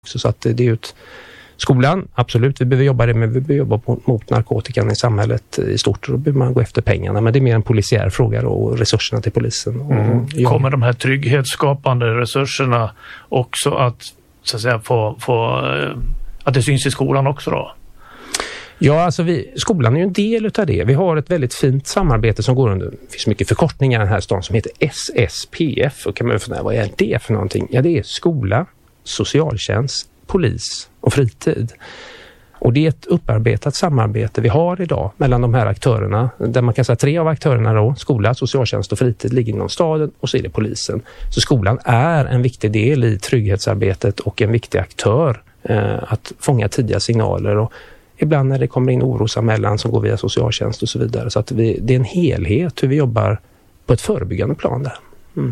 Så att det är ju skolan, absolut, vi behöver jobba det, men vi behöver jobba mot narkotikan i samhället i stort. Då behöver man gå efter pengarna, men det är mer en polisiär fråga då, och resurserna till polisen. Kommer de här trygghetsskapande resurserna också att, så att säga, få att det syns i skolan också då? Ja, alltså skolan är ju en del utav det. Vi har ett väldigt fint samarbete som går under, det finns mycket förkortningar i den här stan som heter SSPF. Och kan man fundera, vad är det för någonting? Ja, det är skola, socialtjänst, polis och fritid. Och det är ett upparbetat samarbete vi har idag mellan de här aktörerna, där man kan säga 3 av aktörerna då, skola, socialtjänst och fritid, ligger inom staden, och så är det polisen. Så skolan är en viktig del i trygghetsarbetet och en viktig aktör att fånga tidiga signaler, och ibland när det kommer in orosanmälan som går via socialtjänst och så vidare. Så att det är en helhet hur vi jobbar på ett förebyggande plan där.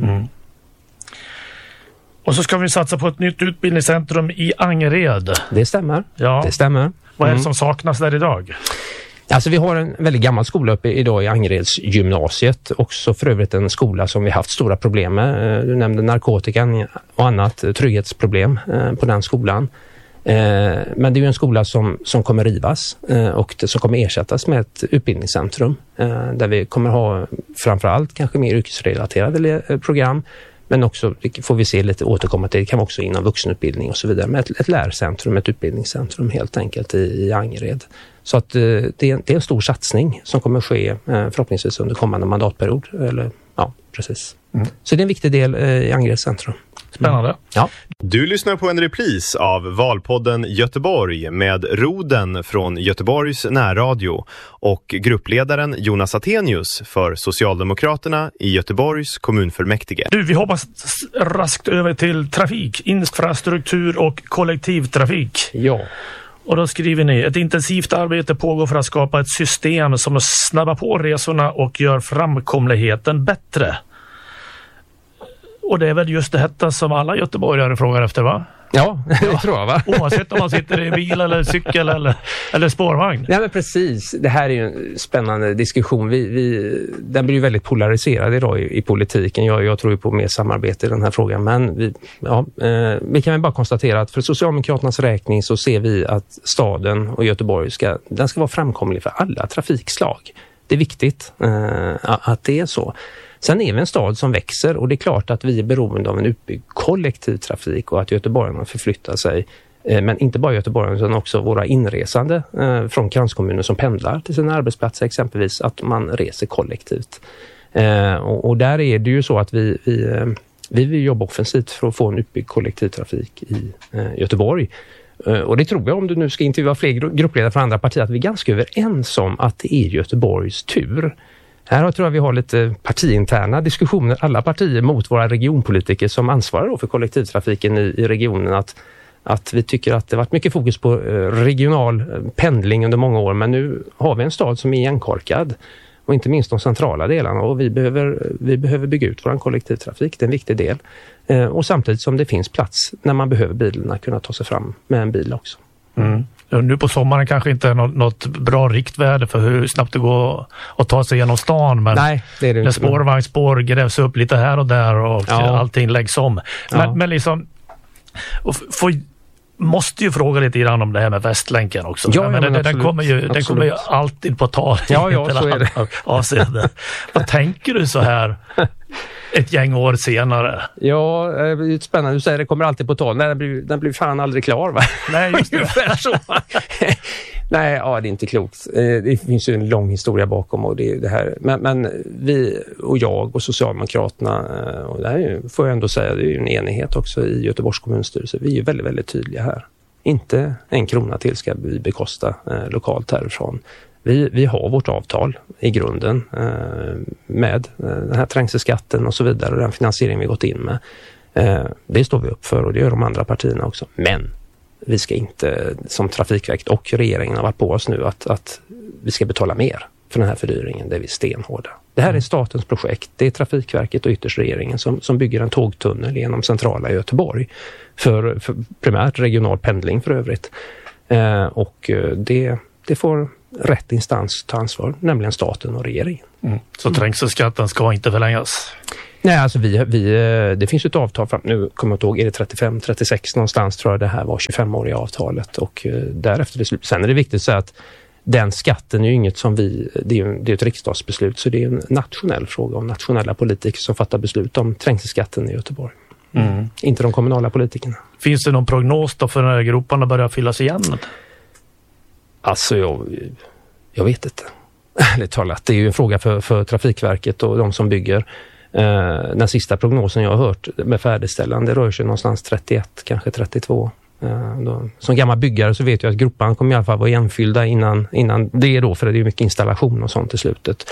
Och så ska vi satsa på ett nytt utbildningscentrum i Angered. Det stämmer. Ja. Det stämmer. Vad är det som saknas där idag? Alltså vi har en väldigt gammal skola uppe idag i Angereds gymnasiet. Också för övrigt en skola som vi haft stora problem med. Du nämnde narkotikan och annat, trygghetsproblem på den skolan. Men det är ju en skola som kommer rivas och som kommer ersättas med ett utbildningscentrum där vi kommer ha framförallt kanske mer yrkesrelaterade program, men också, det får vi se lite återkomma till, det kan vara också inom vuxenutbildning och så vidare, med ett lärcentrum, ett utbildningscentrum helt enkelt i Angered. Så att det är en stor satsning som kommer ske förhoppningsvis under kommande mandatperiod. Eller, ja, precis. Så det är en viktig del i Angereds centrum. Spännande. Ja. Du lyssnar på en repris av Valpodden Göteborg med Roden från Göteborgs närradio och gruppledaren Jonas Attenius för Socialdemokraterna i Göteborgs kommunfullmäktige. Vi hoppas raskt över till trafik, infrastruktur och kollektivtrafik. Ja. Och då skriver ni: ett intensivt arbete pågår för att skapa ett system som snabbar på resorna och gör framkomligheten bättre. Och det är väl just det som alla göteborgare frågar efter, va? Ja, det tror jag, va? Oavsett om man sitter i bil eller cykel eller spårvagn. Ja, men precis. Det här är ju en spännande diskussion. Den blir ju väldigt polariserad idag i politiken. Jag tror ju på mer samarbete i den här frågan. Men vi kan väl bara konstatera att för Socialdemokraternas räkning så ser vi att staden och Göteborg ska vara framkomlig för alla trafikslag. Det är viktigt att det är så. Sen är vi en stad som växer, och det är klart att vi är beroende av en utbyggd kollektivtrafik och att göteborgarna förflyttar sig. Men inte bara göteborgarna utan också våra inresande från kranskommuner som pendlar till sina arbetsplatser exempelvis, att man reser kollektivt. Och där är det ju så att vi vill jobba offensivt för att få en utbyggd kollektivtrafik i Göteborg. Och det tror jag, om du nu ska intervjua fler gruppledare från andra partier, att vi är ganska överens om att det är Göteborgs tur. Här tror jag vi har lite partiinterna diskussioner, alla partier mot våra regionpolitiker som ansvarar för kollektivtrafiken i regionen, att vi tycker att det varit mycket fokus på regional pendling under många år, men nu har vi en stad som är igenkorkad, och inte minst de centrala delarna, och vi behöver bygga ut vår kollektivtrafik, det är en viktig del. Och samtidigt som det finns plats när man behöver bilarna kunna ta sig fram med en bil också. Nu på sommaren kanske inte är något bra riktvärde för hur snabbt det går att ta sig genom stan, men nej, det är det när inte. Spårvagnsspår grävs upp lite här och där och allting läggs om. Men liksom måste ju fråga lite grann om det här med Västlänken också. Ja, men den kommer ju alltid på tal. Ja, så är det. Avseende. Vad tänker du så här ett gäng år senare? Ja, det är spännande. Du säger det kommer alltid på tal. Nej, den blir fan aldrig klar, va? Nej, just det. Så. Nej, det är inte klokt. Det finns ju en lång historia bakom, och det här. Men vi och jag och Socialdemokraterna, och det här får jag ändå säga, det är ju en enighet också i Göteborgs kommunstyrelse. Vi är ju väldigt, väldigt tydliga här. Inte en krona till ska vi bekosta lokalt härifrån. Vi har vårt avtal i grunden med den här trängselskatten och så vidare, och den finansiering vi gått in med. Det står vi upp för, och det gör de andra partierna också. Men vi ska inte, som Trafikverket och regeringen har varit på oss nu, att vi ska betala mer för den här fördyringen. Det är vi stenhårda. Det här är statens projekt. Det är Trafikverket och ytterst regeringen som bygger en tågtunnel genom centrala Göteborg för primärt regional pendling för övrigt. Och det får rätt instans ta ansvar, nämligen staten och regeringen. Så trängselskatten ska inte förlängas? Nej, alltså det finns ett avtal fram, nu kommer jag inte ihåg, är det 35-36 någonstans tror jag det här var 25-åriga avtalet och därefter det slut. Sen är det viktigt att säga att den skatten är ju inget som det är ett riksdagsbeslut, så det är en nationell fråga om nationella politiker som fattar beslut om trängselskatten i Göteborg. Inte de kommunala politikerna. Finns det någon prognos då för när groparna börjar fyllas igen? Alltså jag vet inte. Ärligt talat, det är ju en fråga för Trafikverket och de som bygger. Den sista prognosen jag har hört med färdigställande rör sig någonstans 31, kanske 32. Som gammal byggare så vet jag att groparna kommer i alla fall vara igenfyllda innan det är då, för det är mycket installation och sånt i slutet.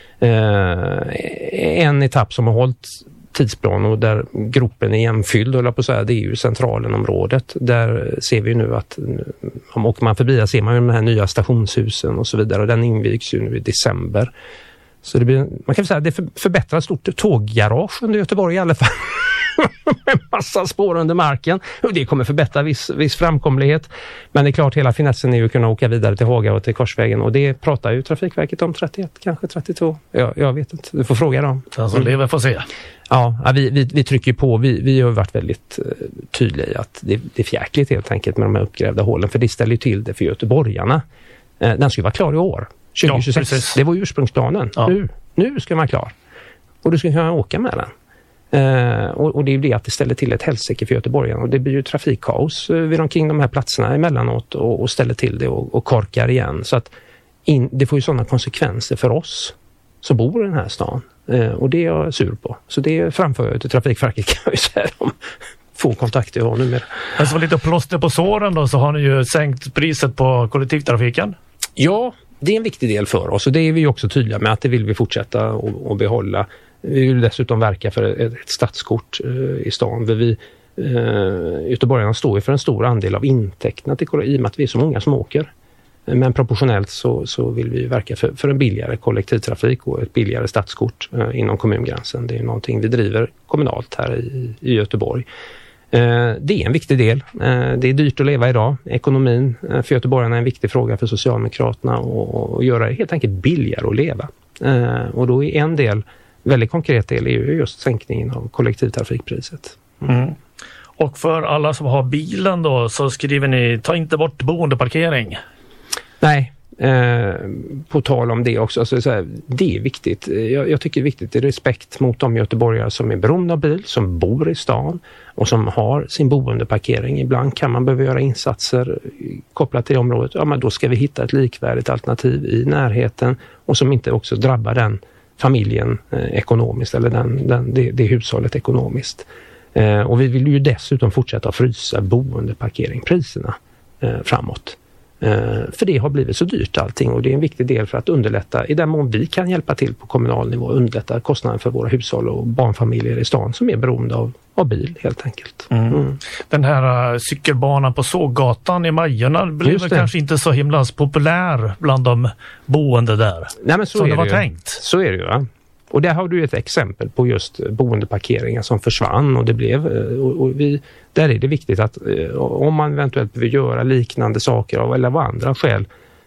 En etapp som har hållit tidsplan och där gropen är igenfylld, håller på att säga, det är ju Centralenområdet. Där ser vi nu att om åker man förbi, där ser man ju de här nya stationshusen och så vidare, och den invigs ju nu i december. Så det blir, man kan säga att det förbättrar stort tåggarage under Göteborg i alla fall. Med massa spår under marken. Och det kommer förbättra viss framkomlighet. Men det är klart, hela finessen är ju att kunna åka vidare till Haga och till Korsvägen. Och det pratar ju Trafikverket om 31, kanske 32. Jag vet inte, du får fråga dem. Alltså lever får se. Ja, vi trycker på. Vi har varit väldigt tydliga i att det är fjärkligt helt enkelt med de här uppgrävda hålen. För det ställer ju till det för göteborgarna. Den ska vara klar i år. 2026. Ja, det var ju ursprungsplanen. Ja. Nu ska man klar. Och du ska kunna åka med den. Och det är ju det att det ställer till ett hälsike för göteborgarna. Och det blir ju trafikkaos vid omkring de här platserna emellanåt och ställer till det och korkar igen. Så att det får ju sådana konsekvenser för oss som bor i den här stan. Och det är jag sur på. Så det framför jag till Trafikverket, kan jag ju säga. De få kontakter jag har nu med. Alltså lite plåster på såren då, så har ni ju sänkt priset på kollektivtrafiken. Ja, det är en viktig del för oss och det är vi också tydliga med att det vill vi fortsätta och behålla. Vi vill dessutom verka för ett stadskort i stan. Göteborgarna står ju för en stor andel av intäkterna till i och med att vi är så många som åker. Men proportionellt så vill vi verka för en billigare kollektivtrafik och ett billigare stadskort inom kommungränsen. Det är någonting vi driver kommunalt här i Göteborg. Det är en viktig del. Det är dyrt att leva idag. Ekonomin för göteborgarna är en viktig fråga för Socialdemokraterna och göra det helt enkelt billigare att leva. Och då är en del, väldigt konkret del, är ju just sänkningen av kollektivtrafikpriset. Och för alla som har bilen då så skriver ni, ta inte bort boendeparkering. Nej, på tal om det också, alltså, så här, det är viktigt. Jag tycker det är viktigt i respekt mot de göteborgare som är beroende av bil, som bor i stan och som har sin boendeparkering. Ibland kan man behöva göra insatser kopplat till området. Ja, men då ska vi hitta ett likvärdigt alternativ i närheten och som inte också drabbar den familjen ekonomiskt eller det hushållet ekonomiskt. Och vi vill ju dessutom fortsätta att frysa boendeparkeringpriserna framåt. För det har blivit så dyrt allting och det är en viktig del för att underlätta, i den mån vi kan hjälpa till på kommunal nivå, underlätta kostnaden för våra hushåll och barnfamiljer i stan som är beroende av bil helt enkelt. Den här cykelbanan på Såggatan i Majorna blev kanske inte så himla populär bland de boende där. Nej, men så som är det var ju tänkt. Så är det ju, va? Och där har du ett exempel på just boendeparkeringar som försvann och det blev, där är det viktigt att om man eventuellt behöver göra liknande saker eller av andra skäl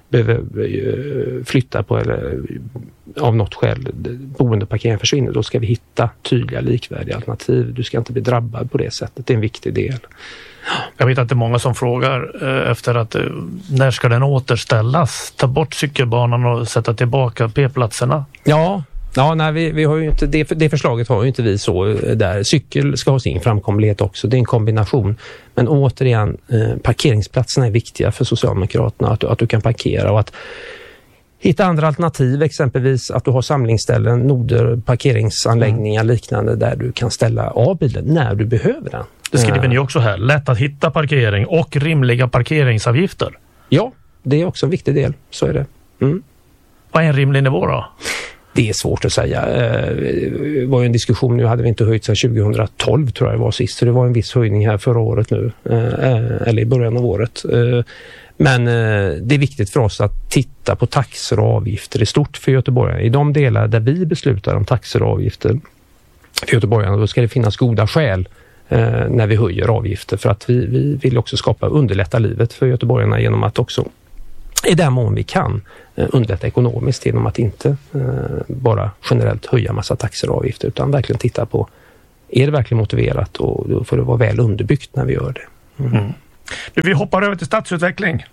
behöver flytta på eller av något skäl boendeparkeringen försvinner, då ska vi hitta tydliga likvärdiga alternativ. Du ska inte bli drabbad på det sättet, det är en viktig del. Jag vet att det är många som frågar efter att när ska den återställas? Ta bort cykelbanan och sätta tillbaka p-platserna? Ja, nej, vi har ju inte, det förslaget har ju inte vi så där. Cykel ska ha sin framkomlighet också, det är en kombination. Men återigen, parkeringsplatserna är viktiga för Socialdemokraterna, att du kan parkera och att hitta andra alternativ, exempelvis att du har samlingsställen, noder, parkeringsanläggningar liknande där du kan ställa av bilen när du behöver den. Det skriver ni också här, lätt att hitta parkering och rimliga parkeringsavgifter. Ja, det är också en viktig del, så är det. Vad är en rimlig nivå då? Det är svårt att säga. Det var ju en diskussion, nu hade vi inte höjt sedan 2012 tror jag det var sist. Så det var en viss höjning här förra året nu. Eller i början av året. Men det är viktigt för oss att titta på taxor och avgifter i stort för göteborgarna. I de delar där vi beslutar om taxor och avgifter för göteborgarna, då ska det finnas goda skäl när vi höjer avgifter. För att vi vill också underlätta livet för göteborgarna genom att också i den mån vi kan underlätta ekonomiskt genom att inte bara generellt höja massa taxor och avgifter, utan verkligen titta på, är det verkligen motiverat, och då får det vara väl underbyggt när vi gör det. Vi hoppar över till stadsutveckling.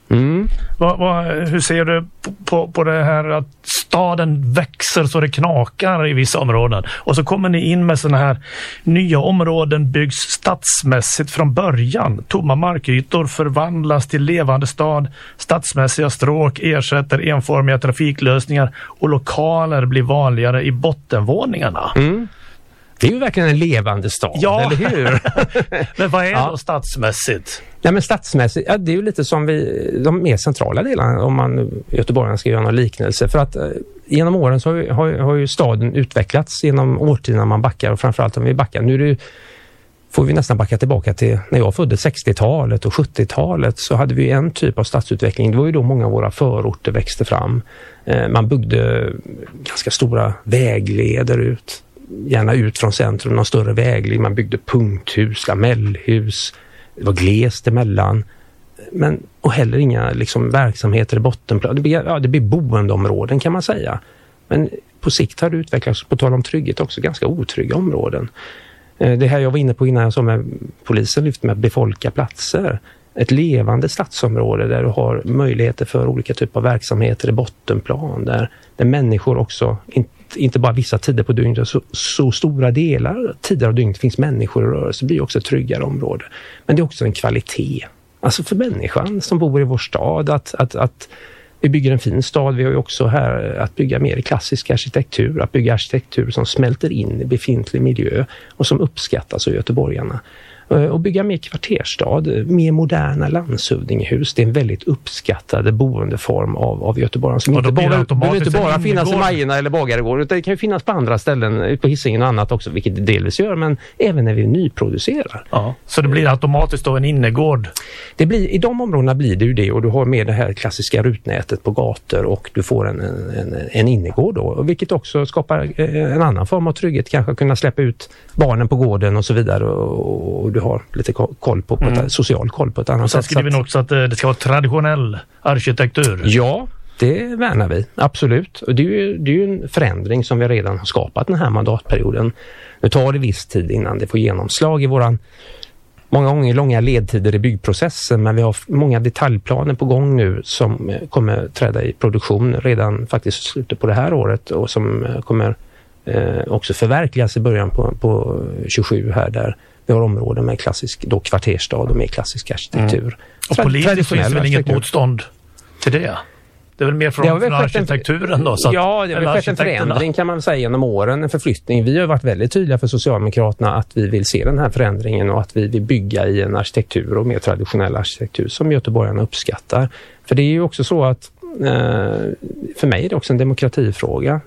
Hur ser du på det här att staden växer så det knakar i vissa områden, och så kommer ni in med såna här nya områden byggs stadsmässigt från början. Tomma markytor förvandlas till levande stad, stadsmässiga stråk ersätter enformiga trafiklösningar och lokaler blir vanligare i bottenvåningarna. Det är ju verkligen en levande stad, eller hur? Men vad är då stadsmässigt? Ja, men stadsmässigt, det är ju lite som de mer centrala delarna, om man göteborgarna ska göra någon liknelse. För att genom åren så har ju staden utvecklats genom årtionden man backar, och framförallt om vi backar. Nu får vi nästan backa tillbaka till när jag föddes 60-talet och 70-talet, så hade vi en typ av stadsutveckling. Det var ju då många av våra förorter växte fram. Man byggde ganska stora vägleder gärna ut från centrum, någon större vägled. Man byggde punkthus, lamellhus. Det var glest emellan. Och heller inga liksom verksamheter i bottenplan. Det blir boendeområden, kan man säga. Men på sikt har det utvecklats, på tal om trygghet, också ganska otrygga områden. Det här jag var inne på innan jag sa med polisen lyft med befolka platser. Ett levande stadsområde där du har möjligheter för olika typer av verksamheter i bottenplan. Där människor också, inte bara vissa tider på dygnet, så stora tider av dygnet finns människor i rörelse, blir också ett tryggare område. Men det är också en kvalitet. Alltså för människan som bor i vår stad, att vi bygger en fin stad. Vi har ju också här att bygga mer i klassisk arkitektur, att bygga arkitektur som smälter in i befintlig miljö och som uppskattas av göteborgarna. Och bygga mer kvarterstad, mer moderna landshövdingehus. Det är en väldigt uppskattad boendeform av Göteborg, som behöver inte bara finnas i Majerna eller Bagaregården, utan det kan ju finnas på andra ställen, på Hisingen och annat också, vilket det delvis gör, men även när vi nyproducerar. Ja, så det blir automatiskt då en innergård? I de områdena blir det ju det, och du har med det här klassiska rutnätet på gator, och du får en innergård då, vilket också skapar en annan form av trygghet, kanske kunna släppa ut barnen på gården och så vidare, och du har lite koll på social koll på ett annat sätt. Sen skriver vi också att det ska vara traditionell arkitektur. Ja, det värnar vi, absolut. Och det är ju en förändring som vi redan har skapat den här mandatperioden. Nu tar det viss tid innan det får genomslag i våran många gånger långa ledtider i byggprocessen, men vi har många detaljplaner på gång nu som kommer träda i produktion redan faktiskt slutet på det här året, och som kommer också förverkligas i början på 27 här, där vi har områden med klassisk kvarterstad och med klassisk arkitektur. Och politiskt finns väl inget motstånd till det? Det är väl mer från arkitekturen då? Det har skett en förändring, kan man säga, genom åren, en förflyttning. Vi har varit väldigt tydliga för Socialdemokraterna att vi vill se den här förändringen, och att vi vill bygga i en arkitektur och mer traditionell arkitektur som göteborgarna uppskattar. För det är ju också så att för mig är det också en demokratifråga.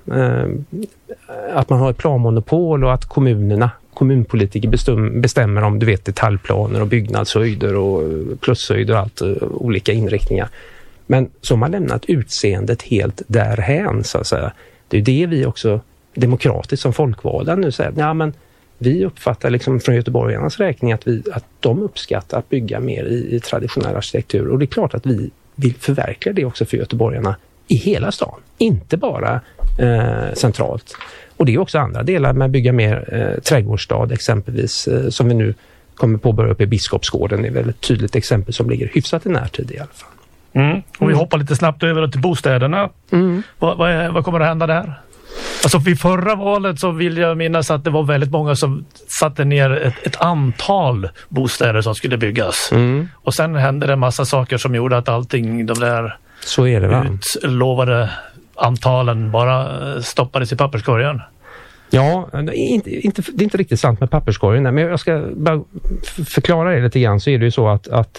Att man har ett planmonopol och att kommunpolitiker bestämmer om detaljplaner och byggnadshöjder och plushöjder och allt, olika inriktningar. Men som har lämnat utseendet helt därhän, så att säga. Det är det vi också demokratiskt som folkvalda nu säger. Ja, men vi uppfattar liksom från göteborgarnas räkning att de uppskattar att bygga mer i traditionell arkitektur. Och det är klart att vi vill förverkliga det också för göteborgarna i hela stan. Inte bara centralt. Och det är också andra delar med att bygga mer trädgårdsstad exempelvis, som vi nu kommer påbörja upp i Biskopsgården. Det är väl ett tydligt exempel som ligger hyfsat i närtid i alla fall. Och vi hoppar lite snabbt över till bostäderna. Vad kommer att hända där? Alltså vid förra valet så vill jag minnas att det var väldigt många som satte ner ett antal bostäder som skulle byggas. Och sen hände det en massa saker som gjorde att allting, de där så är det, utlovade antalen bara stoppades i papperskorgen. Ja, det är inte riktigt sant med papperskorgen, men jag ska bara förklara det lite grann. Så är det ju så att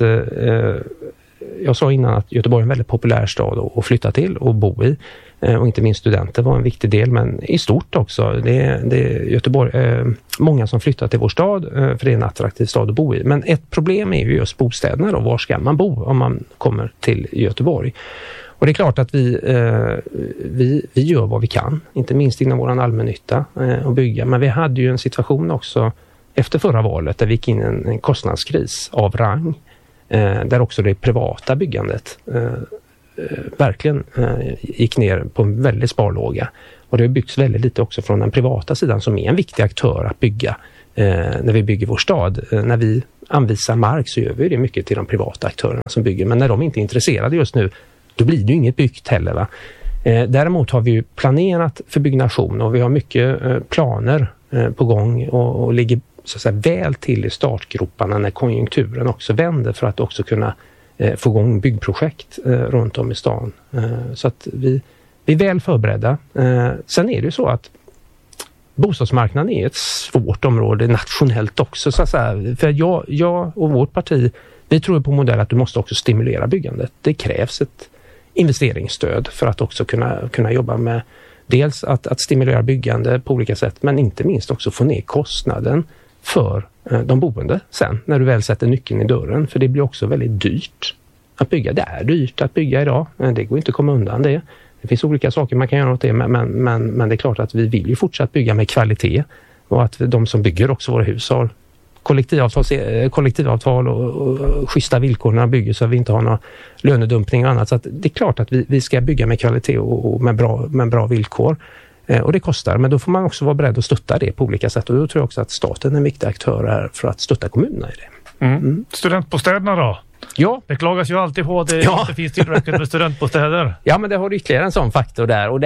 jag sa innan att Göteborg är en väldigt populär stad att flytta till och bo i. Och inte minst studenter var en viktig del, men i stort också. Det är Göteborg, många som flyttar till vår stad, för det är en attraktiv stad att bo i. Men ett problem är ju just bostäderna då. Var ska man bo om man kommer till Göteborg? Och det är klart att vi gör vad vi kan, inte minst inom vår allmännytta, och bygga. Men vi hade ju en situation också efter förra valet där vi gick in i en kostnadskris av rang. Där också det privata byggandet verkligen gick ner på en väldigt sparlåga. Och det har byggts väldigt lite också från den privata sidan som är en viktig aktör att bygga när vi bygger vår stad. När vi anvisar mark så gör vi det mycket till de privata aktörerna som bygger. Men när de inte är intresserade just nu, då blir det ju inget byggt heller, va? Däremot har vi ju planerat för byggnation och vi har mycket planer på gång och ligger så att säga väl till i startgroparna när konjunkturen också vänder för att också kunna få igång byggprojekt runt om i stan. Så att vi är väl förberedda. Sen är det ju så att bostadsmarknaden är ett svårt område nationellt också. Så att säga. För jag och vårt parti, vi tror på modell att du måste också stimulera byggandet. Det krävs ett investeringsstöd för att också kunna jobba med dels att stimulera byggande på olika sätt, men inte minst också få ner kostnaden för de boende sen när du väl sätter nyckeln i dörren. För det blir också väldigt dyrt att bygga. Det är dyrt att bygga idag. Det går inte att komma undan det. Det finns olika saker man kan göra åt det, men det är klart att vi vill ju fortsatt bygga med kvalitet och att de som bygger också våra hus har kollektivavtal och schyssta villkor när de bygger så att vi inte har någon lönedumpning och annat. Så att det är klart att vi ska bygga med kvalitet och med bra villkor. Och det kostar, men då får man också vara beredd att stötta det på olika sätt. Och då tror jag också att staten är en viktig aktör här för att stötta kommunerna i det. Studentbostäderna då? Ja. Det klagas ju alltid på att det inte finns tillräckligt med studentbostäder. Ja, men det har ytterligare en sån faktor där. Och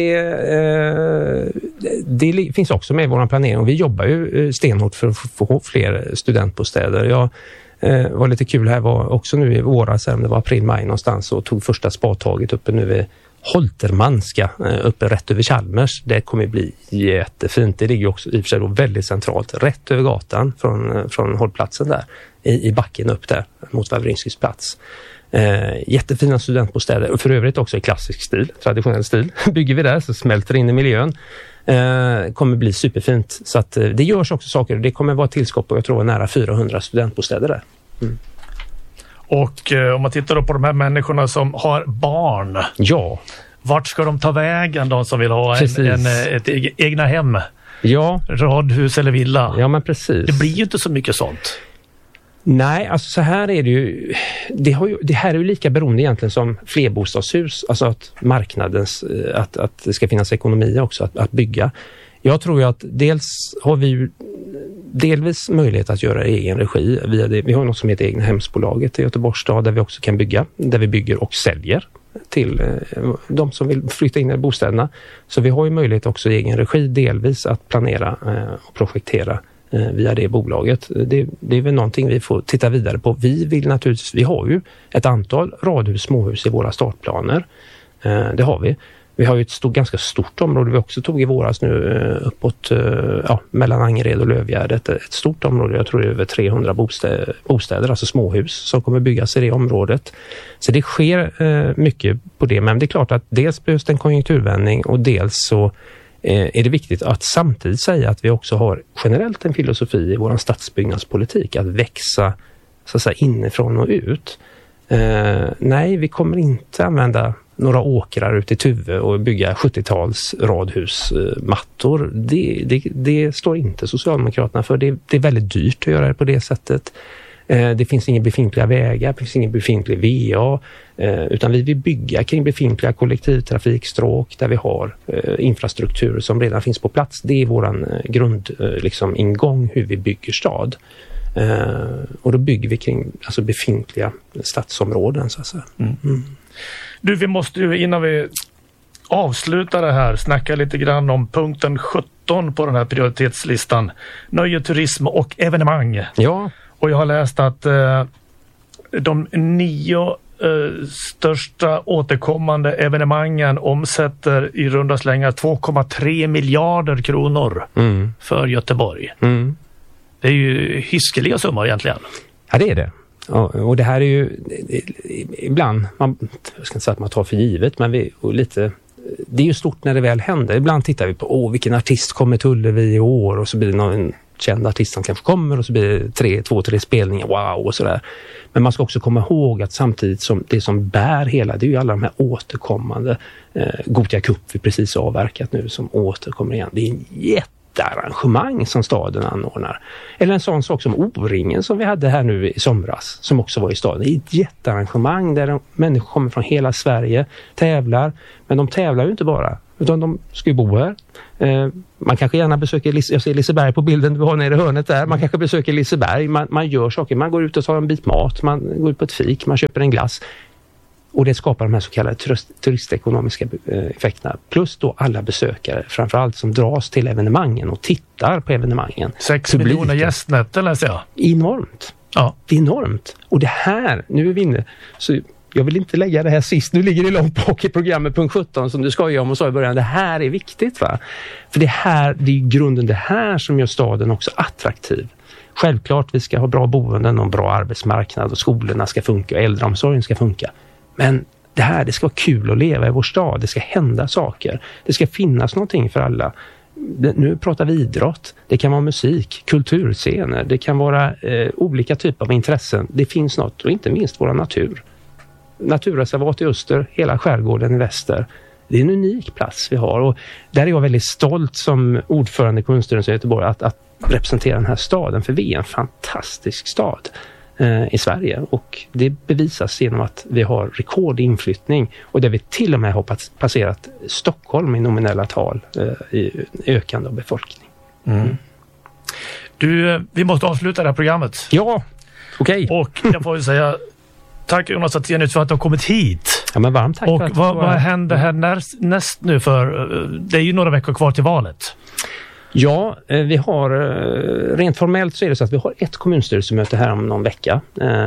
det finns också med i vår planering. Och vi jobbar ju stenhårt för att få fler studentbostäder. Jag var lite kul här, var också nu i våras, det var april-maj någonstans, och tog första spadtaget uppe nu vid Holtermanska, uppe rätt över Chalmers. Det kommer bli jättefint. Det ligger också i och för sig då väldigt centralt, rätt över gatan från hållplatsen där, i backen upp där mot Wawrinskys plats. Jättefina studentbostäder och för övrigt också i klassisk stil, traditionell stil. Bygger vi där så smälter in i miljön. Kommer bli superfint. Så att det görs också saker. Det kommer vara tillskott på, jag tror, nära 400 studentbostäder där. Och om man tittar då på de här människorna som har barn. Ja. Vart ska de ta vägen då som vill ha ett egna hem? Ja. Radhus eller villa? Ja, men precis. Det blir ju inte så mycket sånt. Nej, alltså så här är det ju. Det här är ju lika beroende egentligen som flerbostadshus. Alltså att marknadens, att det ska finnas ekonomi också att bygga. Jag tror ju att dels har vi ju delvis möjlighet att göra egen regi via det. Vi har något som heter Egna hemsbolaget i Göteborgs stad där vi också kan bygga. Där vi bygger och säljer till de som vill flytta in i bostäderna. Så vi har ju möjlighet också i egen regi delvis att planera och projektera via det bolaget. Det är väl någonting vi får titta vidare på. Vi har ju ett antal radhus, småhus i våra startplaner. Det har vi. Vi har ju ett ganska stort område vi också tog i våras nu uppåt mellan Angered och Lövgärdet. Ett stort område, jag tror det är över 300 bostäder, alltså småhus som kommer byggas i det området. Så det sker mycket på det, men det är klart att dels behövs det en konjunkturvändning och dels så är det viktigt att samtidigt säga att vi också har generellt en filosofi i vår stadsbyggnadspolitik att växa så att säga inifrån och ut. Nej, vi kommer inte använda några åkrar ute i Tuve och bygga 70-tals radhusmattor. Det står inte Socialdemokraterna för. Det är väldigt dyrt att göra det på det sättet. Det finns inga befintliga vägar, det finns ingen befintlig VA, utan vi vill bygga kring befintliga kollektivtrafikstråk där vi har infrastruktur som redan finns på plats. Det är våran ingång hur vi bygger stad. Och då bygger vi kring befintliga stadsområden så att säga. Du, vi måste ju innan vi avslutar det här snacka lite grann om punkten 17 på den här prioritetslistan. Nöje, turism och evenemang. Ja. Och jag har läst att de 9 största återkommande evenemangen omsätter i runda slängar 2,3 miljarder kronor för Göteborg. Det är ju hiskeliga summor egentligen. Ja, det är det. Och det här är ju ibland, jag ska inte säga att man tar för givet, men det är ju stort när det väl händer. Ibland tittar vi på vilken artist kommer till Ullevi i år och så blir det någon känd artist som kanske kommer och så blir det 2-3 spelningar, wow och sådär. Men man ska också komma ihåg att samtidigt som det som bär hela, det är ju alla de här återkommande Gothia Cup vi precis avverkat nu som återkommer igen. Det är en jättearrangemang som staden anordnar. Eller en sån sak som O-ringen som vi hade här nu i somras, som också var i staden. Det är ett jättearrangemang där människor kommer från hela Sverige, tävlar. Men de tävlar ju inte bara, utan de ska ju bo här. Man kanske gärna besöker, jag ser Liseberg på bilden du har nere i hörnet där. Man kanske besöker Liseberg, man gör saker. Man går ut och tar en bit mat, man går ut på ett fik, man köper en glass. Och det skapar de här så kallade turistekonomiska effekterna. Plus då alla besökare, framförallt som dras till evenemangen och tittar på evenemangen. 6 miljoner gästnätter läser jag. Enormt. Ja. Enormt. Och det här, nu är vi inne, så jag vill inte lägga det här sist. Nu ligger det långt bak i programmet punkt 17 som du skojar om och sa i början. Det här är viktigt, va? För det är i grunden det här som gör staden också attraktiv. Självklart vi ska ha bra boenden och en bra arbetsmarknad och skolorna ska funka och äldreomsorgen ska funka. Men det ska vara kul att leva i vår stad. Det ska hända saker. Det ska finnas någonting för alla. Nu pratar vi idrott. Det kan vara musik, kulturscener. Det kan vara olika typer av intressen. Det finns något och inte minst vår natur. Naturreservat i öster, hela skärgården i väster. Det är en unik plats vi har. Och där är jag väldigt stolt som ordförande i kommunstyrelsen i Göteborg att representera den här staden. För vi är en fantastisk stad i Sverige och det bevisas genom att vi har rekordinflyttning och där vi till och med har passerat Stockholm i nominella tal i ökande av befolkning. Du, vi måste avsluta det här programmet. Ja, okej. Och jag får ju säga tack Jonas Attenius för att du har kommit hit. Ja, men varmt tack. Och vad händer här näst nu, för det är ju några veckor kvar till valet. Ja, vi har rent formellt så är det så att vi har ett kommunstyrelsemöte här om någon vecka,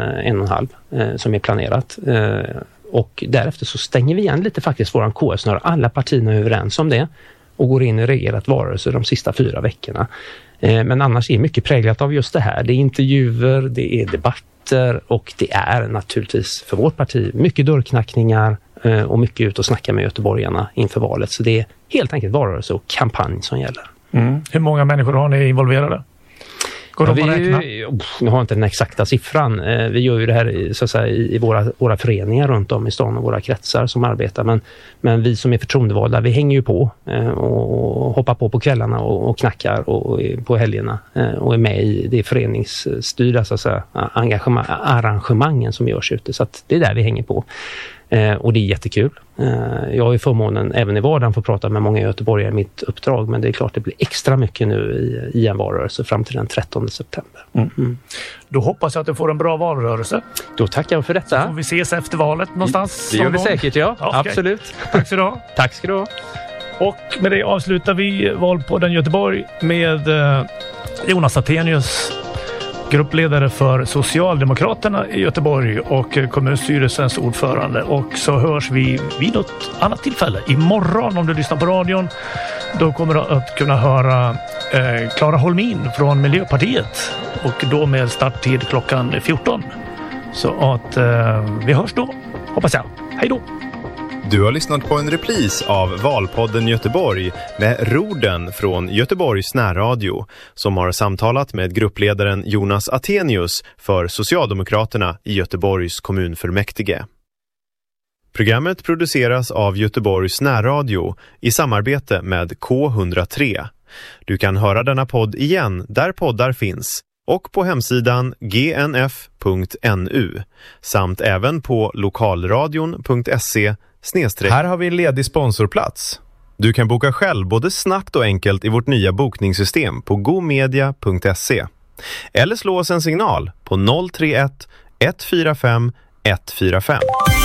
1,5 som är planerat. Och därefter så stänger vi igen lite faktiskt våran KS när alla partierna är överens om det och går in i reglerat varelse de sista 4 veckorna. Men annars är mycket präglat av just det här. Det är intervjuer, det är debatter och det är naturligtvis för vårt parti mycket dörrknackningar och mycket ut och snacka med göteborgarna inför valet. Så det är helt enkelt varelse och kampanj som gäller. Hur många människor har ni involverade? Går de att räkna? Jag har inte den exakta siffran. Vi gör ju det här så att säga, i våra föreningar runt om i stan och våra kretsar som arbetar. Men vi som är förtroendevalda, vi hänger ju på och hoppar på kvällarna och knackar och på helgerna och är med i det föreningsstyrda så att säga, arrangemangen som görs ute. Så att det är där vi hänger på. Och det är jättekul. Jag har ju förmånen även i vardagen få prata med många göteborgare i mitt uppdrag, men det är klart det blir extra mycket nu i en valrörelse fram till den 13 september. Då hoppas jag att du får en bra valrörelse. Då tackar jag för detta. Så får vi ses efter valet någonstans. Det gör vi säkert, ja. Okay. Absolut. Tack så du ha. Tack ska du ha. Och med det avslutar vi Valpodden Göteborg med Jonas Attenius, gruppledare för Socialdemokraterna i Göteborg och kommunstyrelsens ordförande. Och så hörs vi vid något annat tillfälle. Imorgon om du lyssnar på radion, då kommer du att kunna höra Clara Holmin från Miljöpartiet. Och då med starttid klockan 14. Så att vi hörs då, hoppas jag. Hej då! Du har lyssnat på en repris av Valpodden Göteborg med Rorden från Göteborgs närradio som har samtalat med gruppledaren Jonas Attenius för Socialdemokraterna i Göteborgs kommunfullmäktige. Programmet produceras av Göteborgs närradio i samarbete med K103. Du kan höra denna podd igen där poddar finns och på hemsidan gnf.nu samt även på lokalradion.se. Här har vi en ledig sponsorplats. Du kan boka själv både snabbt och enkelt i vårt nya bokningssystem på gomedia.se. Eller slå oss en signal på 031 145 145.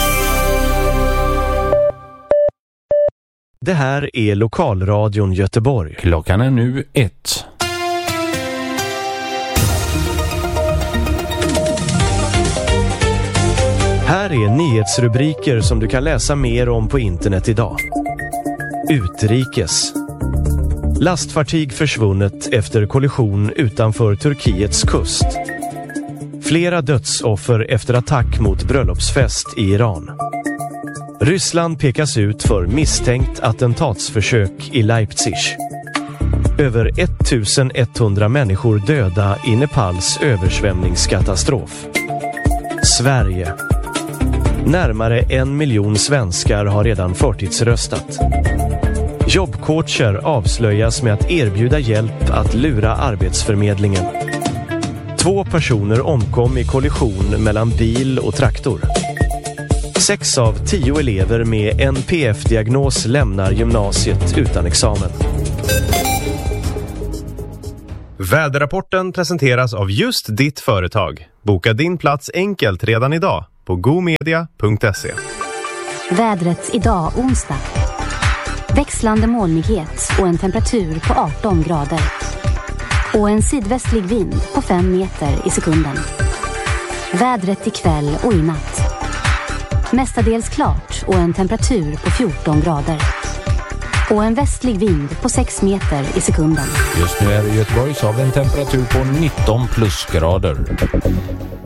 Det här är Lokalradion Göteborg. Klockan är nu 1. Här är nyhetsrubriker som du kan läsa mer om på internet idag. Utrikes. Lastfartyg försvunnet efter kollision utanför Turkiets kust. Flera dödsoffer efter attack mot bröllopsfest i Iran. Ryssland pekas ut för misstänkt attentatsförsök i Leipzig. Över 1100 människor döda i Nepals översvämningskatastrof. Sverige. Närmare 1 miljon svenskar har redan förtidsröstat. Jobbcoacher avslöjas med att erbjuda hjälp att lura Arbetsförmedlingen. 2 personer omkom i kollision mellan bil och traktor. 6 av 10 elever med NPF-diagnos lämnar gymnasiet utan examen. Väderrapporten presenteras av just ditt företag. Boka din plats enkelt redan idag på gomedia.se. Vädret idag onsdag. Växlande molnighet och en temperatur på 18 grader. Och en sydvästlig vind på 5 meter i sekunden. Vädret ikväll och i natt. Mestadels klart och en temperatur på 14 grader. Och en västlig vind på 6 meter i sekunden. Just nu är det Göteborgs av en temperatur på 19 plusgrader.